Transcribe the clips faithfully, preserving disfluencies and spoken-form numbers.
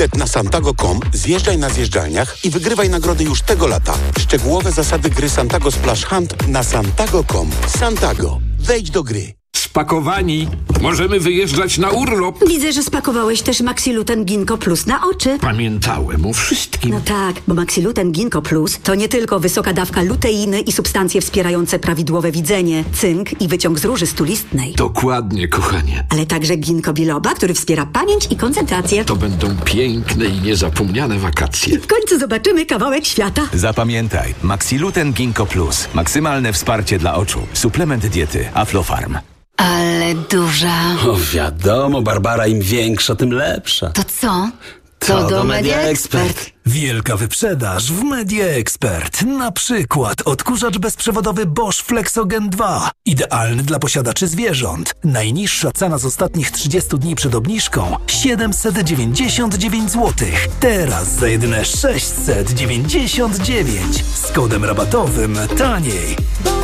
Na santago kropka com zjeżdżaj na zjeżdżalniach i wygrywaj nagrody już tego lata. Szczegółowe zasady gry Santago Splash Hunt na santago kropka com. Santago. Wejdź do gry. Spakowani. Możemy wyjeżdżać na urlop. Widzę, że spakowałeś też Maxiluten Ginkgo Plus na oczy. Pamiętałem o wszystkim. No tak, bo Maxiluten Ginkgo Plus to nie tylko wysoka dawka luteiny i substancje wspierające prawidłowe widzenie, cynk i wyciąg z róży stulistnej. Dokładnie, kochanie. Ale także ginkgo biloba, który wspiera pamięć i koncentrację. To będą piękne i niezapomniane wakacje. W końcu zobaczymy kawałek świata. Zapamiętaj, Maxiluten Ginkgo Plus. Maksymalne wsparcie dla oczu. Suplement diety Aflofarm. Ale duża. O, wiadomo, Barbara, im większa, tym lepsza. To co? To, to do, do Media Expert. Wielka wyprzedaż w Media Expert. Na przykład odkurzacz bezprzewodowy Bosch Flexogen dwa. Idealny dla posiadaczy zwierząt. Najniższa cena z ostatnich trzydziestu dni przed obniżką siedemset dziewięćdziesiąt dziewięć złotych. Teraz za jedyne sześćset dziewięćdziesiąt dziewięć. Z kodem rabatowym taniej.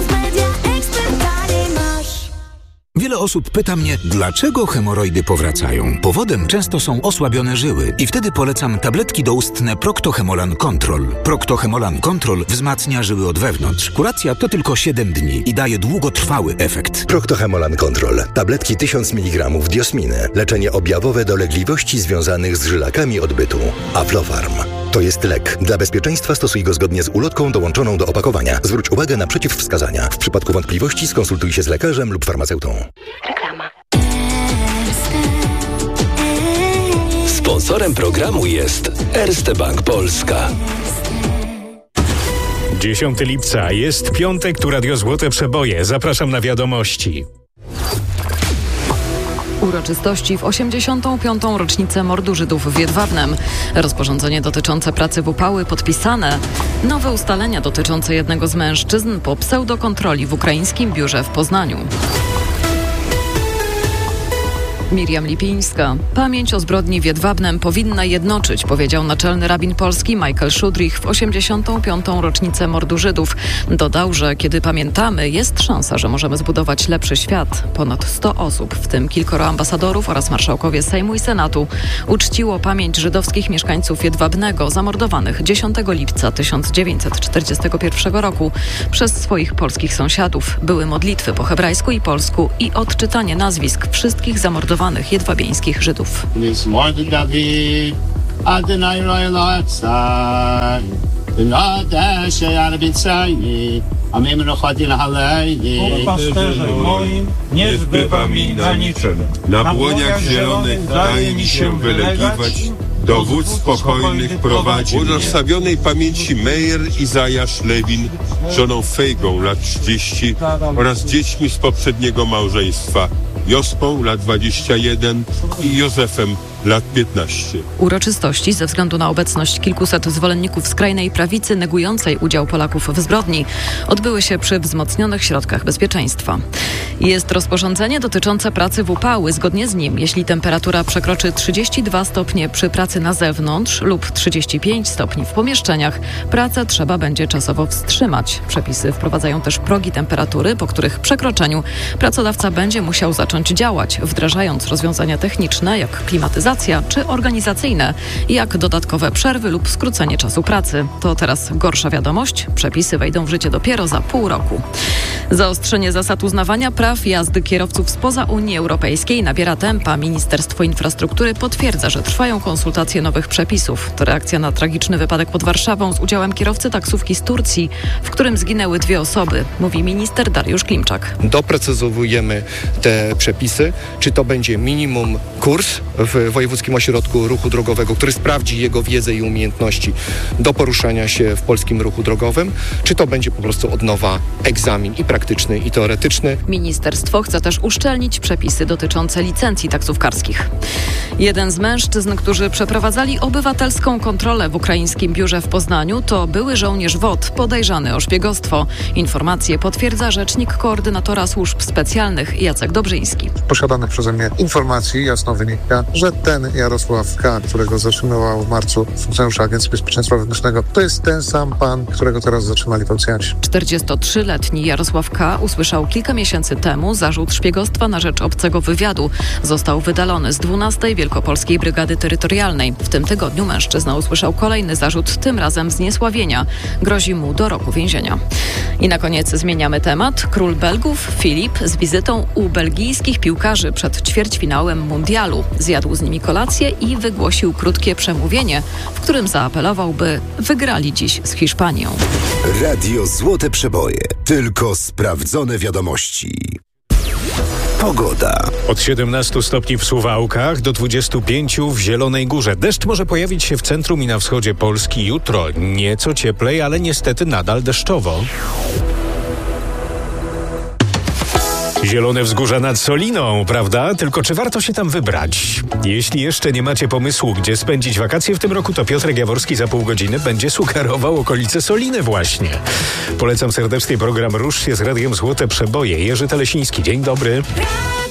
Wiele osób pyta mnie, dlaczego hemoroidy powracają. Powodem często są osłabione żyły i wtedy polecam tabletki doustne Procto-Hemolan Control. Procto-Hemolan Control wzmacnia żyły od wewnątrz. Kuracja to tylko siedem dni i daje długotrwały efekt. Procto-Hemolan Control. Tabletki tysiąc miligramów diosminy. Leczenie objawowe dolegliwości związanych z żylakami odbytu. Aflofarm. To jest lek. Dla bezpieczeństwa stosuj go zgodnie z ulotką dołączoną do opakowania. Zwróć uwagę na przeciwwskazania. W przypadku wątpliwości skonsultuj się z lekarzem lub farmaceutą. Reklama. Sponsorem programu jest Erste Bank Polska. dziesiątego lipca jest piątek, tu Radio Złote Przeboje. Zapraszam na wiadomości. Uroczystości w osiemdziesiątą piątą rocznicę mordu Żydów w Jedwabnem. Rozporządzenie dotyczące pracy w upały podpisane. Nowe ustalenia dotyczące jednego z mężczyzn po pseudokontroli w ukraińskim biurze w Poznaniu. Miriam Lipińska. Pamięć o zbrodni w Jedwabnem powinna jednoczyć, powiedział naczelny rabin polski Michael Szudrich w osiemdziesiątą piątą rocznicę mordu Żydów. Dodał, że kiedy pamiętamy, jest szansa, że możemy zbudować lepszy świat. Ponad sto osób, w tym kilkoro ambasadorów oraz marszałkowie Sejmu i Senatu, uczciło pamięć żydowskich mieszkańców Jedwabnego zamordowanych dziesiątego lipca tysiąc dziewięćset czterdziestego pierwszego roku przez swoich polskich sąsiadów. Były modlitwy po hebrajsku i polsku i odczytanie nazwisk wszystkich zamordowanych jedwabieńskich Żydów. O pasterze moim, nie zbywa mi na niczym. Na błoniach zielonych daje mi się wylegiwać, do wód spokojnych prowadzi mnie. Błogosławionej pamięci Meir Izajasz Lewin, żoną Fejgą lat trzydzieści oraz dziećmi z poprzedniego małżeństwa, Jospą lat dwadzieścia jeden i Józefem lat piętnaście. Uroczystości ze względu na obecność kilkuset zwolenników skrajnej prawicy negującej udział Polaków w zbrodni odbyły się przy wzmocnionych środkach bezpieczeństwa. Jest rozporządzenie dotyczące pracy w upały. Zgodnie z nim, jeśli temperatura przekroczy trzydzieści dwa stopnie przy pracy na zewnątrz lub trzydzieści pięć stopni w pomieszczeniach, pracę trzeba będzie czasowo wstrzymać. Przepisy wprowadzają też progi temperatury, po których przekroczeniu pracodawca będzie musiał zacząć działać, wdrażając rozwiązania techniczne jak klimatyzacja czy organizacyjne, jak dodatkowe przerwy lub skrócenie czasu pracy. To teraz gorsza wiadomość. Przepisy wejdą w życie dopiero za pół roku. Zaostrzenie zasad uznawania praw jazdy kierowców spoza Unii Europejskiej nabiera tempa. Ministerstwo Infrastruktury potwierdza, że trwają konsultacje nowych przepisów. To reakcja na tragiczny wypadek pod Warszawą z udziałem kierowcy taksówki z Turcji, w którym zginęły dwie osoby, mówi minister Dariusz Klimczak. Doprecyzowujemy te przepisy, czy to będzie minimum kurs w Wojewódzkim Ośrodku Ruchu Drogowego, który sprawdzi jego wiedzę i umiejętności do poruszania się w polskim ruchu drogowym, czy to będzie po prostu od nowa egzamin i praktyczny, i teoretyczny. Ministerstwo chce też uszczelnić przepisy dotyczące licencji taksówkarskich. Jeden z mężczyzn, którzy przeprowadzali obywatelską kontrolę w ukraińskim biurze w Poznaniu, to były żołnierz W O T podejrzany o szpiegostwo. Informacje potwierdza rzecznik koordynatora służb specjalnych Jacek Dobrzyński. Posiadanych przeze mnie informacji jasno wynika, że ten Jarosław K., którego zatrzymywał w marcu funkcjonariusze Agencji Bezpieczeństwa Wewnętrznego, to jest ten sam pan, którego teraz zatrzymali policjanci. czterdziestotrzyletni Jarosław K. usłyszał kilka miesięcy temu zarzut szpiegostwa na rzecz obcego wywiadu. Został wydalony z dwunastej Wielkopolskiej Brygady Terytorialnej. W tym tygodniu mężczyzna usłyszał kolejny zarzut, tym razem zniesławienia. Grozi mu do roku więzienia. I na koniec zmieniamy temat. Król Belgów Filip z wizytą u belgijskich piłkarzy przed ćwierćfinałem mundialu. Zjadł z nimi kolację i wygłosił krótkie przemówienie, w którym zaapelował, by wygrali dziś z Hiszpanią. Radio Złote Przeboje. Tylko sprawdzone wiadomości. Pogoda. Od siedemnastu stopni w Suwałkach do dwudziestu pięciu w Zielonej Górze. Deszcz może pojawić się w centrum i na wschodzie Polski jutro. Nieco cieplej, ale niestety nadal deszczowo. Zielone wzgórza nad Soliną, prawda? Tylko czy warto się tam wybrać? Jeśli jeszcze nie macie pomysłu, gdzie spędzić wakacje w tym roku, to Piotrek Jaworski za pół godziny będzie sugerował okolice Soliny właśnie. Polecam serdecznie program Rusz się z Radiem Złote Przeboje. Jerzy Telesiński, dzień dobry.